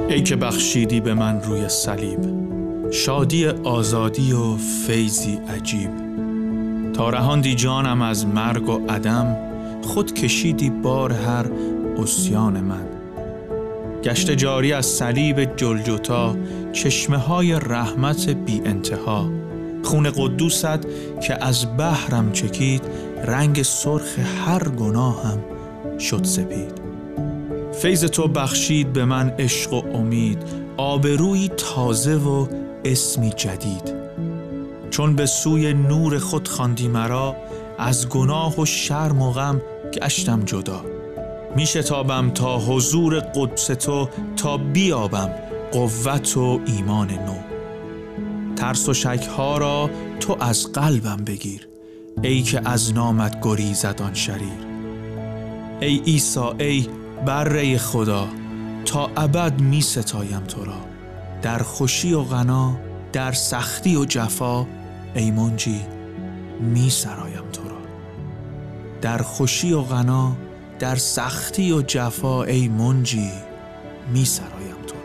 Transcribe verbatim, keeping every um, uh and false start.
ای که بخشیدی به من روی صلیب، شادی آزادی و فیضی عجیب. تا رهاندی جانم از مرگ و عدم، خود کشیدی بار هر عصیان من. گشت جاری از صلیب جلجتا، چشمه های رحمت بی انتها. خون قدوست که از بحرم چکید، رنگ سرخ هر گناهم شد سپید. فیض تو بخشید به من عشق و امید، آبرویی تازه و اسمی جدید. چون به سوی نور خود خواندی مرا، از گناه و شرم و غم گشتم جدا. می شتابم تا حضور قدس تو، تا بیابم قوت و ایمان نو. ترس و شک ها را تو از قلبم بگیر، ای که از نامت گریزد آن شریر. ای عیسی ای بره خدا، تا ابد می ستایم تو را. در خوشی و غنا، در سختی و جفا، ای منجی می سرایم تو را. در خوشی و غنا، در سختی و جفا، ای منجی می سرایم تو را.